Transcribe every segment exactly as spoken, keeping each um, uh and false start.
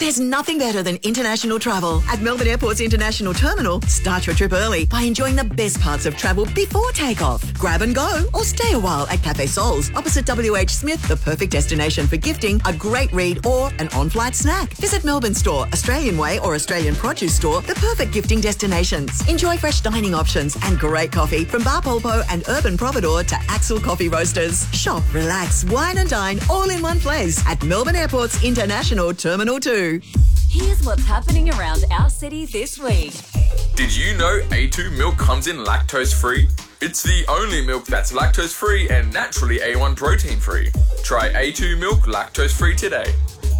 There's nothing better than international travel. At Melbourne Airport's International Terminal, start your trip early by enjoying the best parts of travel before takeoff. Grab and go or stay a while at Cafe Sols, opposite W H Smith, the perfect destination for gifting, a great read or an on-flight snack. Visit Melbourne Store, Australian Way or Australian Produce Store, the perfect gifting destinations. Enjoy fresh dining options and great coffee from Bar Polpo and Urban Providor to Axel Coffee Roasters. Shop, relax, wine and dine all in one place at Melbourne Airport's International Terminal two. Here's what's happening around our city this week. Did you know A two milk comes in lactose-free? It's the only milk that's lactose-free and naturally A one protein-free. Try A two milk lactose-free today.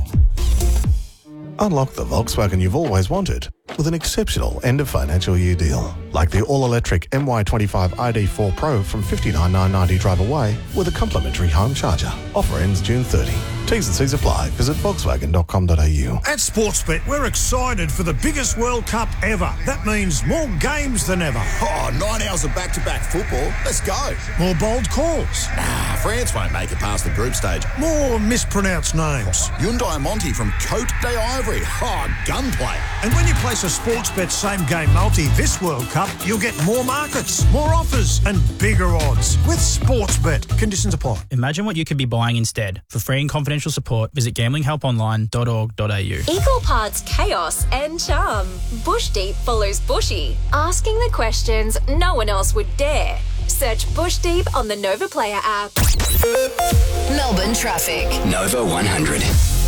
Unlock the Volkswagen you've always wanted with an exceptional end-of-financial year deal. Like the all-electric M Y twenty-five I D four Pro from fifty-nine thousand nine hundred ninety drive away with a complimentary home charger. Offer ends June thirtieth. T's and C's apply. Visit volkswagen dot com dot a u. At Sportsbet, we're excited for the biggest World Cup ever. That means more games than ever. Oh, nine hours of back-to-back football. Let's go. More bold calls. Nah, France won't make it past the group stage. More mispronounced names. Hyundai Monty from Cote d'Ivory. Oh, gunplay. And when you place a Sportsbet same-game multi this World Cup, you'll get more markets, more offers and bigger odds. With Sportsbet. Conditions apply. Imagine what you could be buying instead. For free and confidential support, visit gambling help online dot org dot a u. Equal parts chaos and charm. Bush Deep follows Bushy, asking the questions no one else would dare. Search Bush Deep on the Nova Player app. Melbourne traffic. Nova one hundred.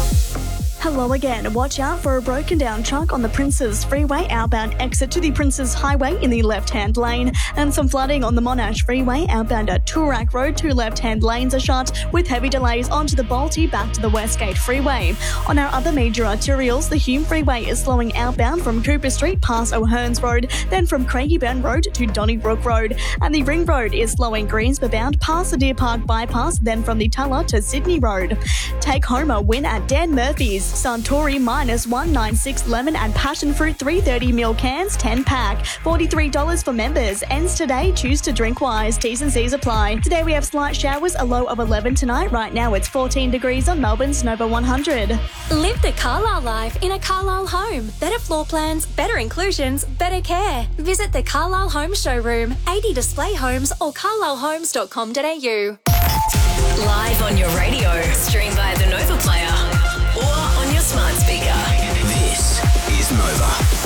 Hello again. Watch out for a broken down truck on the Princes Freeway outbound exit to the Princes Highway in the left-hand lane, and some flooding on the Monash Freeway outbound at Toorak Road. Two left-hand lanes are shut with heavy delays onto the Balti back to the Westgate Freeway. On our other major arterials, the Hume Freeway is slowing outbound from Cooper Street past O'Hearns Road, then from Craigieburn Road to Donnybrook Road, and the Ring Road is slowing Greensborough bound past the Deer Park bypass, then from the Tulla to Sydney Road. Take home a win at Dan Murphy's. Suntory minus one ninety-six lemon and passion fruit three thirty mil cans ten pack. forty-three dollars for members. Ends today. Choose to drink wise. T's and C's apply. Today we have slight showers, a low of eleven tonight. Right now it's fourteen degrees on Melbourne's Nova one hundred. Live the Carlisle life in a Carlisle home. Better floor plans, better inclusions, better care. Visit the Carlisle Home Showroom, eighty Display Homes or carlisle homes dot com dot a u. Live on your radio, stream via the Nova Player or on your smart speaker. This is Nova.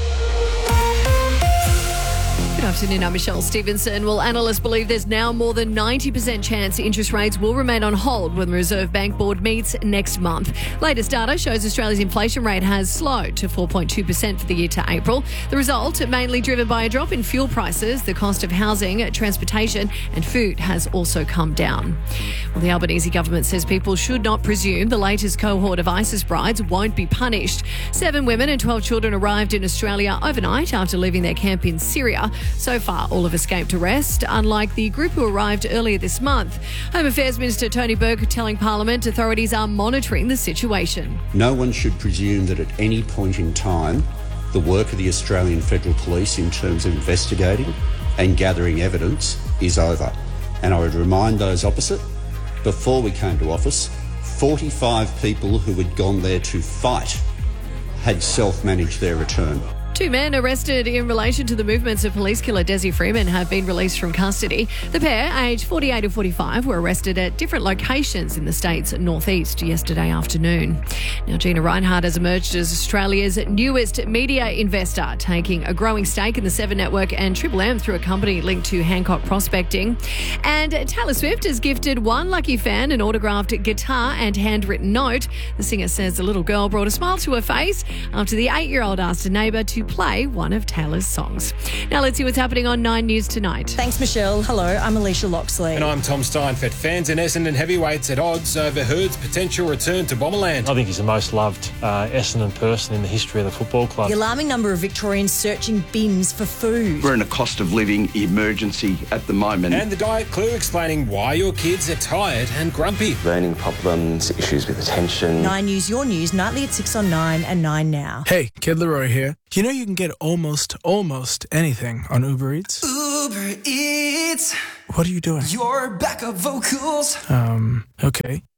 Good afternoon, I'm Michelle Stevenson. Well, analysts believe there's now more than ninety percent chance interest rates will remain on hold when the Reserve Bank Board meets next month. Latest data shows Australia's inflation rate has slowed to four point two percent for the year to April. The result, mainly driven by a drop in fuel prices, the cost of housing, transportation and food has also come down. Well, the Albanese government says people should not presume the latest cohort of ISIS brides won't be punished. Seven women and twelve children arrived in Australia overnight after leaving their camp in Syria. So far, all have escaped arrest, unlike the group who arrived earlier this month. Home Affairs Minister Tony Burke telling Parliament authorities are monitoring the situation. No one should presume that at any point in time, the work of the Australian Federal Police in terms of investigating and gathering evidence is over. And I would remind those opposite, before we came to office, forty-five people who had gone there to fight had self-managed their return. Two men arrested in relation to the movements of police killer Desi Freeman have been released from custody. The pair, aged forty-eight and forty-five, were arrested at different locations in the state's northeast yesterday afternoon. Now, Gina Reinhardt has emerged as Australia's newest media investor, taking a growing stake in the Seven Network and Triple M through a company linked to Hancock Prospecting. And Taylor Swift has gifted one lucky fan an autographed guitar and handwritten note. The singer says the little girl brought a smile to her face after the eight-year-old asked a neighbour to play one of Taylor's songs. Now let's see what's happening on Nine News tonight. Thanks, Michelle. Hello, I'm Alicia Loxley. And I'm Tom Steinfeld. Fans in Essendon heavyweights at odds over Hurd's potential return to Bomberland. I think he's the most loved uh, Essendon person in the history of the football club. The alarming number of Victorians searching bins for food. We're in a cost of living emergency at the moment. And the Diet Clue explaining why your kids are tired and grumpy. Learning problems, issues with attention. Nine News, your news, nightly at six on Nine and Nine Now. Hey, Kid Leroy here. You know you can get almost, almost anything on Uber Eats? Uber Eats. What are you doing? Your backup vocals. Um, okay.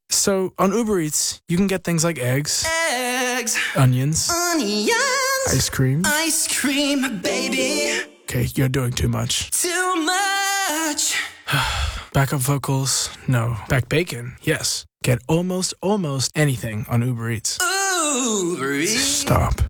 So on Uber Eats, you can get things like eggs, Eggs, onions, onions, ice cream. ice cream, baby. Okay, you're doing too much. Too much. Backup vocals, no. Back bacon, yes. Get almost, almost anything on Uber Eats. Uber Eats. Stop.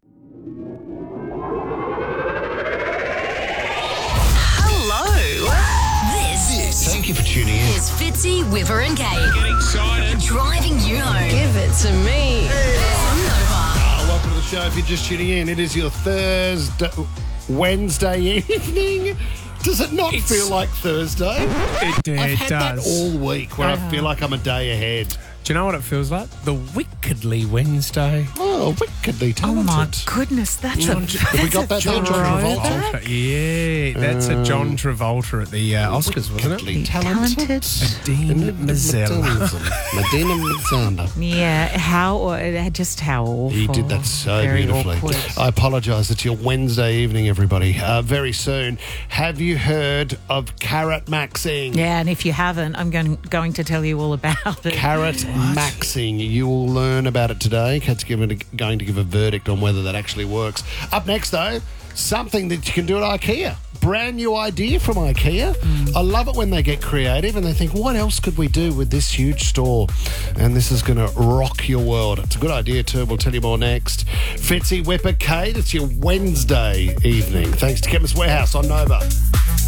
This Thank you for tuning in. is Fitzy, Whipper and Kate. Get excited. Driving you home. Give it to me. On Nova. Ah, welcome to the show. If you're just tuning in, it is your Thursday, Wednesday evening. Does it not feel like Thursday? It, it I've had does. that all week where Uh-huh. I feel like I'm a day ahead. Do you know what it feels like? The Wickedly Wednesday. Oh, wickedly talented. Oh, my goodness. That's John, a have we got that John there, John Travolta? Travolta. Yeah, that's a John Travolta at the uh, Oscars, wasn't it? Wickedly talented. Dean Mazzella. Medina Mazzella. Yeah, how, or just how awful. He did that so Very beautifully. awkward. I apologise. It's your Wednesday evening, everybody. Uh, very soon. Have you heard of carrot maxing? Yeah, and if you haven't, I'm going, going to tell you all about it. Carrot maxing. You will learn about it today. Kat's given, going to give a verdict on whether that actually works. Up next, though, something that you can do at IKEA. Brand new idea from IKEA. Mm. I love it when they get creative and they think, what else could we do with this huge store? And this is going to rock your world. It's a good idea, too. We'll tell you more next. Fitzy, Whipper, Kate, it's your Wednesday evening. Thanks to Chemist Warehouse on Nova.